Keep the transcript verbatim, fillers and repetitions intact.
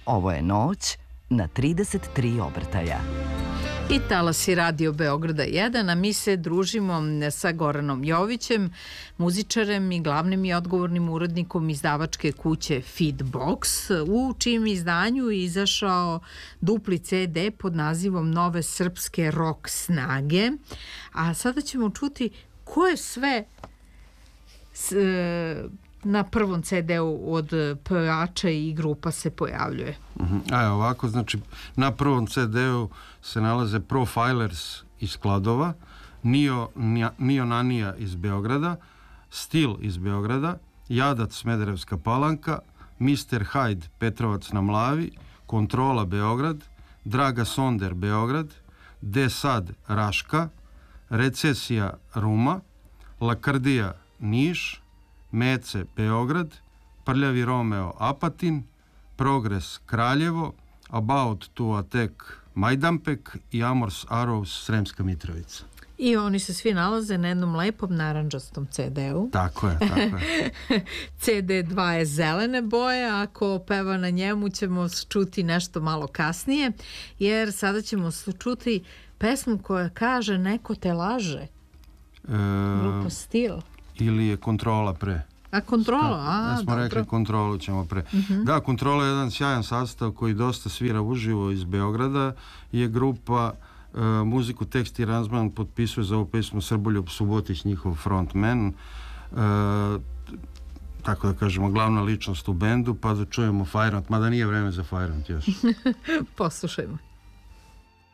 Ovo je noć na trideset tri obrtaja. I talasi Radio Beograda jedan, a mi se družimo sa Goranom Jovićem, muzičarem i glavnim i odgovornim urednikom izdavačke kuće Feedbox, u čijem izdanju je izašao dupli ce de pod nazivom Nove srpske rock snage. A sada ćemo čuti ko je sve s, na prvom ce de-u od pevača i grupa se pojavljuje. Uh-huh. A ovako, znači, na prvom ce de-u se nalaze Profilers iz Kladova, Nio, Nio Nanija iz Beograda, Stil iz Beograda, Jadac Smederevska Palanka, mister Hyde Petrovac na Mlavi, Kontrola Beograd, Draga Sonder Beograd, Desad Raška, Recesija Ruma, Lakrdija Niš, Mece Beograd, Prljavi Romeo Apatin, Progres Kraljevo, About to Attack Majdanpek i Amors Arrows Sremska Mitrovica. I oni se svi nalaze na jednom lepom narandžastom ce de-u. Tako je, tako je. ce de dva je zelene boje, ako peva na njemu ćemo čuti nešto malo kasnije, jer sada ćemo čuti pesmu koja kaže Neko te laže. E, Grupa Stil. Ili je Kontrola pre. A Kontrola, a, ja smo dobro. rekli Kontrolu ćemo pre. Uh-huh. Da, Kontrola je jedan sjajan sastav koji dosta svira uživo iz Beograda. Je grupa, uh, muziku, tekst i aranžman potpisuje za ovu pesmu Srboljub Subotić, njihov frontman. Uh, tako da kažemo, glavna ličnost u bendu, pa da čujemo Fajrant, mada nije vreme za Fajrant još. Poslušajmo.